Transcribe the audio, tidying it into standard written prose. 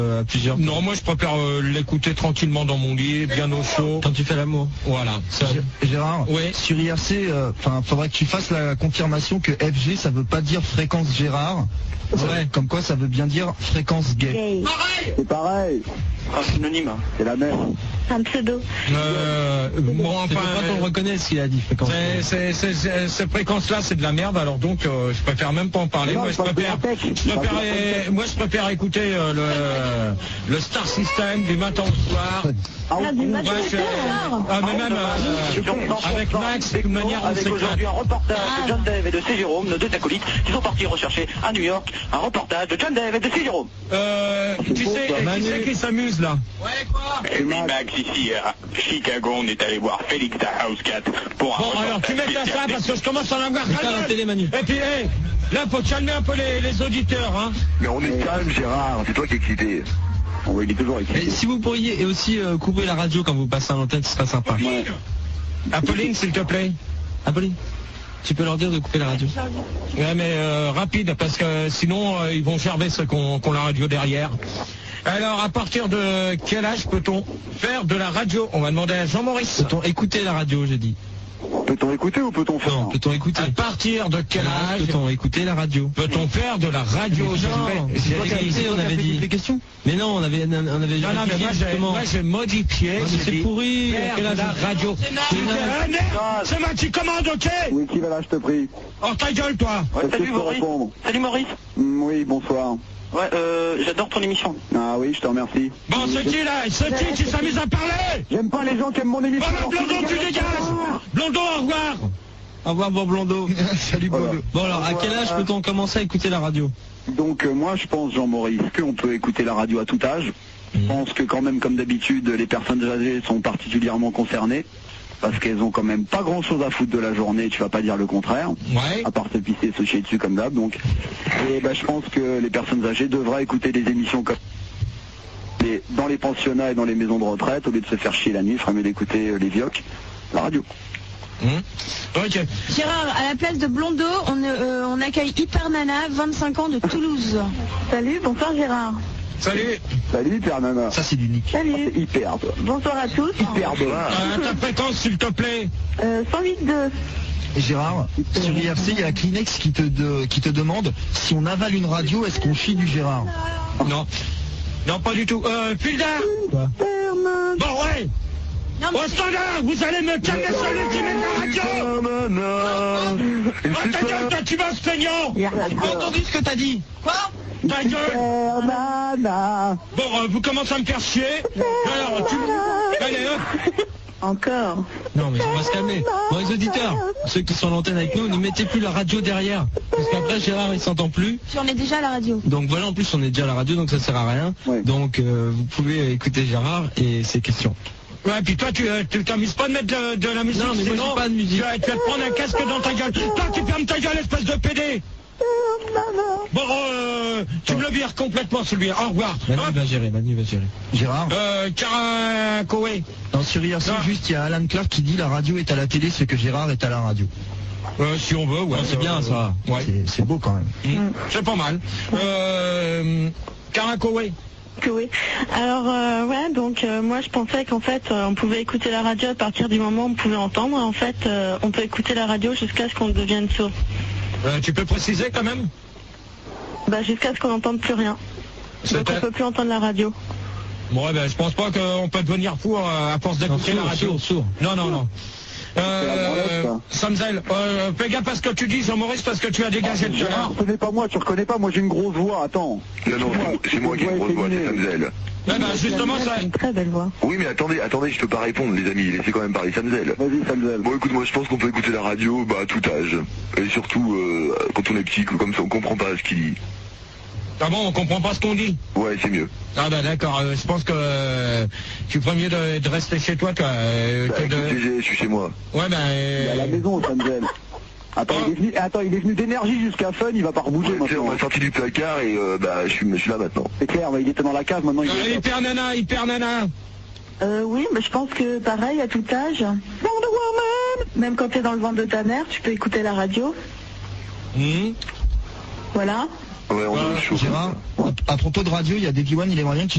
à plusieurs. Non, moi je préfère l'écouter tranquillement dans mon lit, bien au chaud. Quand tu fais l'amour. Voilà. Ça... Gérard, oui. Sur IRC, faudrait que tu fasses la confirmation que FG ça veut pas dire fréquence Gérard. Ouais. Comme quoi ça veut bien dire fréquence gay. Pareil. C'est pareil. Un synonyme. C'est la même. Un pseudo. Bon, enfin, pas qu'on reconnaît ce qu'il a dit, fréquence. Cette fréquence-là, c'est de la merde. Alors donc, je préfère même pas en parler. Non, Moi, je préfère écouter le Star System du matin au soir. Du matin au soir. Mais même avec Max, de manière avec aujourd'hui un reportage de John Dave et de C. Jérôme, nos deux acolytes, qui sont partis rechercher à New York un reportage de John Dave et de C. Jérôme. Qui c'est qui s'amuse là? Ouais, quoi? Et oui, Max, ici à Chicago, on est allé voir Félix da Housecat pour un Bon, alors tu mets ça parce que je commence à en avoir la télé, Manu. Et puis, là, faut calmer un peu les auditeurs, hein. Mais on est calme, Gérard, c'est toi qui es excité. Oh, il est toujours excité. Et si vous pourriez aussi couper la radio quand vous passez à l'antenne, ce serait sympa. Apolline, s'il te plaît. Apolline, tu peux leur dire de couper la radio. Ouais, mais rapide, parce que sinon, ils vont gerber ceux qui ont la radio derrière. Alors, à partir de quel âge peut-on faire de la radio? On va demander à Jean-Maurice. Peut-on écouter la radio, j'ai dit. Peut-on écouter ou peut-on faire? Non, peut-on écouter? À partir de quel âge peut-on écouter la radio? Peut-on faire de la radio? On avait dit des questions. Mais non, on avait Non, mais moi j'ai modifié. C'est pourri. Faire de la radio. C'est moi qui commande, ok? Oui, qui va là, je te prie? Oh, ta gueule, toi. Ouais, salut Maurice. Salut Maurice. Oui, bonsoir. Ouais, j'adore ton émission. Ah oui, je te remercie. Bon, c'est qui là? C'est qui s'amuse à parler? J'aime pas les gens qui aiment mon émission. Bon, Blondeau, tu dégages. Blondeau, au revoir. Au revoir, bon Blondeau. Salut, Voilà. Blondeau. Bon, alors, à quel âge peut-on commencer à écouter la radio? Donc moi je pense, Jean-Maurice, qu'on peut écouter la radio à tout âge. Je pense que quand même, comme d'habitude, les personnes âgées sont particulièrement concernées. Parce qu'elles ont quand même pas grand chose à foutre de la journée, tu vas pas dire le contraire. Ouais. À part se pisser, se chier dessus comme d'hab. Donc, je pense que les personnes âgées devraient écouter des émissions comme dans les pensionnats et dans les maisons de retraite, au lieu de se faire chier la nuit, il ferait mieux d'écouter les vioques, la radio. Ok. Gérard, à la place de Blondeau, on accueille Hyper Nana, 25 ans de Toulouse. Salut, bonsoir Gérard. Salut. Salut Hyper Nana. Ça c'est l'unique. Salut. C'est hyper, toi. Bonsoir à tous. Hyper de Ta fréquence, s'il te plaît. 108.2. Et Gérard, sur IRC, il y a Kleenex qui te demande si on avale une radio, est-ce qu'on chie du Gérard? Non. Non, pas du tout. Filda. Quoi? Bon, ouais. Non, Au standard, vous allez me calmer celui qui met la radio. Oh, ta gueule, toi, tu vas se feignant. J'ai J'ai entendu ce que t'as dit. Quoi? Ta gueule. Nana. Bon, vous commencez à me faire chier. Alors, allez, hop. Encore. Non, mais on va se calmer. Bon, les auditeurs, ceux qui sont à l'antenne avec nous, ne mettez plus la radio derrière. Parce qu'après, Gérard, il s'entend plus. Si on est déjà à la radio. Donc voilà, en plus, on est déjà à la radio, donc ça sert à rien. Ouais. Donc, vous pouvez écouter Gérard et ses questions. Ouais, puis toi, tu t'amuses pas de mettre de la musique. Non, mais moi, sinon, j'ai pas de musique. Tu vas te prendre un casque dans ta gueule. Toi, tu fermes ta gueule, espèce de PD. Bon, tu me le vires complètement, celui-là. Au revoir. Manu va gérer. Gérard, Karakoé. non, sur IRC, Non. juste, il y a Alan Clark qui dit la radio est à la télé, ce que Gérard est à la radio. Si on veut, ouais. Non, c'est bien, ça. Ouais. C'est beau quand même. C'est pas mal. Karakoé. Oui. Alors, donc moi je pensais qu'en fait on pouvait écouter la radio à partir du moment où on pouvait entendre. En fait, on peut écouter la radio jusqu'à ce qu'on devienne sourd. Tu peux préciser quand même? Jusqu'à ce qu'on n'entende plus rien. Donc on peut plus entendre la radio. Bon, ouais, je pense pas qu'on peut devenir fou à force d'écouter la radio. Sourd. Non. Samzel, fais gaffe à ce que tu dis, Jean-Maurice, parce que tu as dégagé tout à l'heure. Ce n'est pas moi, tu reconnais pas, moi j'ai une grosse voix, attends. Non, c'est moi qui ai une grosse voix, c'est Samzel. Justement, ça... Une très belle voix. Oui, mais attendez, je peux pas répondre, les amis, laissez quand même parler Samzel. Vas-y, Samzel. Bon, écoute, moi je pense qu'on peut écouter la radio à tout âge. Et surtout, quand on est petit, comme ça, on comprend pas ce qu'il dit. Ah bon, on comprend pas ce qu'on dit? Ouais, c'est mieux. Ah d'accord, je pense que tu ferais mieux de rester chez toi, toi. Écoutez, je suis chez moi. Ouais, Il est à la maison, Samzel. Attends, il est venu d'énergie jusqu'à Fun, il va pas rebouger Ouais, on maintenant. m'a sorti du placard et je suis là maintenant. C'est clair, il était dans la cave, maintenant il est... Hyper Nana. Oui, mais je pense que pareil à tout âge. Wonder Woman. Même quand tu es dans le ventre de ta mère, tu peux écouter la radio. Voilà. Ouais, on est chaud. Gérard, à propos de radio, il y a Davy One, il aimerait bien que tu